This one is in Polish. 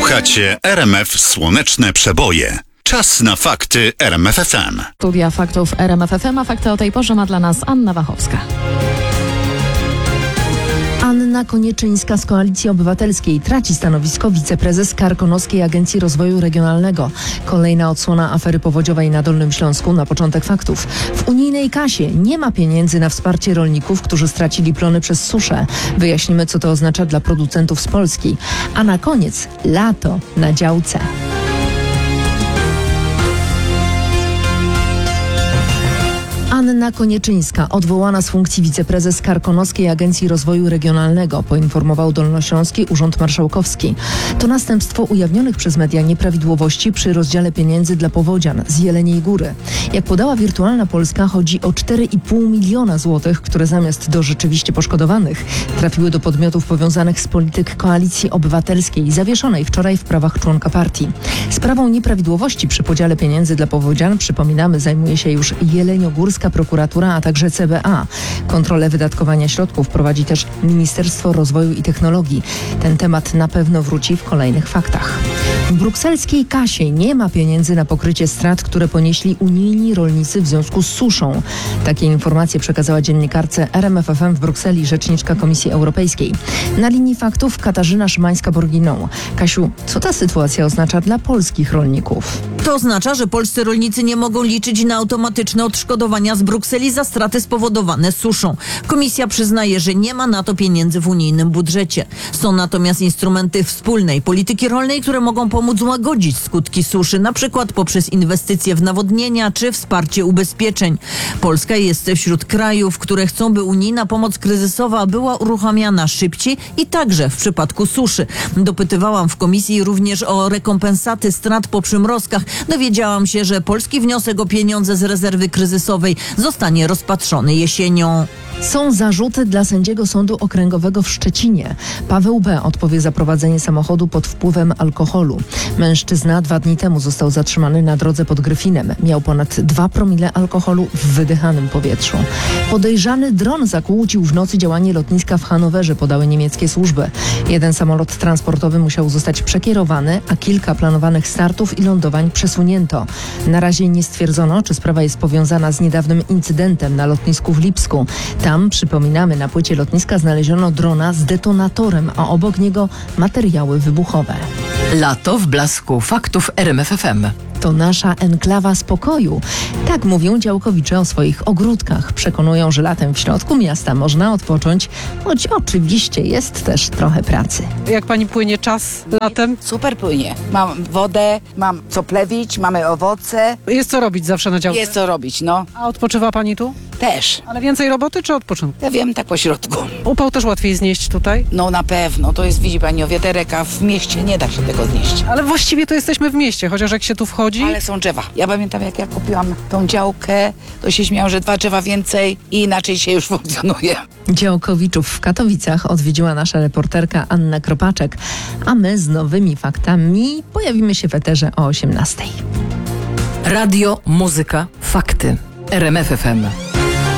Słuchacie RMF Słoneczne Przeboje. Czas na fakty RMF FM. Studia faktów RMF FM, a fakty o tej porze ma dla nas Anna Wachowska. Anna Konieczyńska z Koalicji Obywatelskiej traci stanowisko wiceprezes Karkonoskiej Agencji Rozwoju Regionalnego. Kolejna odsłona afery powodziowej na Dolnym Śląsku. Na początek faktów. W unijnej kasie nie ma pieniędzy na wsparcie rolników, którzy stracili plony przez suszę. Wyjaśnimy, co to oznacza dla producentów z Polski. A na koniec lato na działce. Anna Konieczyńska, odwołana z funkcji wiceprezes Karkonoskiej Agencji Rozwoju Regionalnego, poinformował Dolnośląski Urząd Marszałkowski. To następstwo ujawnionych przez media nieprawidłowości przy rozdziale pieniędzy dla powodzian z Jeleniej Góry. Jak podała Wirtualna Polska, chodzi o 4,5 miliona złotych, które zamiast do rzeczywiście poszkodowanych trafiły do podmiotów powiązanych z polityk Koalicji Obywatelskiej, zawieszonej wczoraj w prawach członka partii. Sprawą nieprawidłowości przy podziale pieniędzy dla powodzian, przypominamy, zajmuje się już Jeleniogórska Prokuratura, a także CBA. Kontrolę wydatkowania środków prowadzi też Ministerstwo Rozwoju i Technologii. Ten temat na pewno wróci w kolejnych faktach. W brukselskiej kasie nie ma pieniędzy na pokrycie strat, które ponieśli unijni rolnicy w związku z suszą. Takie informacje przekazała dziennikarce RMF FM w Brukseli rzeczniczka Komisji Europejskiej. Na linii faktów Katarzyna Szymańska-Borginą. Kasiu, co ta sytuacja oznacza dla polskich rolników? To oznacza, że polscy rolnicy nie mogą liczyć na automatyczne odszkodowania z Brukseli za straty spowodowane suszą. Komisja przyznaje, że nie ma na to pieniędzy w unijnym budżecie. Są natomiast instrumenty wspólnej polityki rolnej, które mogą pomóc łagodzić skutki suszy, na przykład poprzez inwestycje w nawodnienia czy wsparcie ubezpieczeń. Polska jest wśród krajów, które chcą, by unijna pomoc kryzysowa była uruchamiana szybciej i także w przypadku suszy. Dopytywałam w komisji również o rekompensaty strat po przymrozkach. Dowiedziałam się, że polski wniosek o pieniądze z rezerwy kryzysowej zostanie rozpatrzony jesienią. Są zarzuty dla sędziego Sądu Okręgowego w Szczecinie. Paweł B. odpowie za prowadzenie samochodu pod wpływem alkoholu. Mężczyzna 2 dni temu został zatrzymany na drodze pod Gryfinem. Miał ponad 2 promile alkoholu w wydychanym powietrzu. Podejrzany dron zakłócił w nocy działanie lotniska w Hanowerze, podały niemieckie służby. Jeden samolot transportowy musiał zostać przekierowany, a kilka planowanych startów i lądowań przesunięto. Na razie nie stwierdzono, czy sprawa jest powiązana z niedawnym incydentem na lotnisku w Lipsku. Tam, przypominamy, na płycie lotniska znaleziono drona z detonatorem, a obok niego materiały wybuchowe. Lato w blasku faktów RMF FM. To nasza enklawa spokoju. Tak mówią działkowicze o swoich ogródkach. Przekonują, że latem w środku miasta można odpocząć, choć oczywiście jest też trochę pracy. Jak pani płynie czas latem? Super płynie. Mam wodę, mam co plewić, mamy owoce. Jest co robić zawsze na działce. Jest co robić, no. A odpoczywa pani tu? Też. Ale więcej roboty czy odpoczynku? Ja wiem, tak po środku. Upał też łatwiej znieść tutaj? No na pewno. To jest, widzi pani, o wiaterek, a w mieście nie da się tego znieść. Ale właściwie to jesteśmy w mieście, chociaż jak się tu wchodzi... Ale są drzewa. Ja pamiętam, jak ja kupiłam tą działkę, to się śmiałam, że 2 drzewa więcej i inaczej się już funkcjonuje. Działkowiczów w Katowicach odwiedziła nasza reporterka Anna Kropaczek, a my z nowymi faktami pojawimy się w eterze o 18:00. Radio, muzyka, fakty. RMF FM.